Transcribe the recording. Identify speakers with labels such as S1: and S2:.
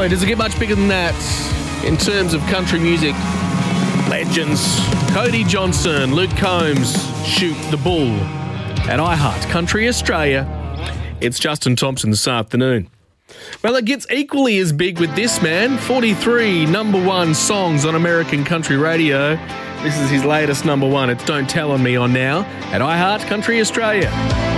S1: boy, does it get much bigger than that in terms of country music legends? Cody Johnson, Luke Combs, Shoot the Bull at iHeart Country Australia. It's Justin Thompson this afternoon. Well, it gets equally as big with this man. 43 number one songs on American country radio. This is his latest number one. It's Don't Tell On Me on now at iHeart Country Australia.